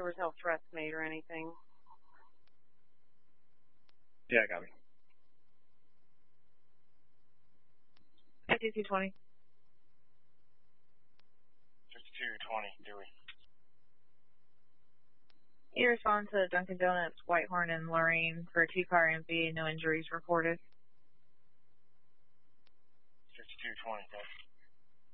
was no threats made or anything. Yeah, got me. 5220. 5220, Dewey. You respond to Dunkin' Donuts, Whitehorn, and Lorraine for a 2-car MV, no injuries reported. 5220, thanks.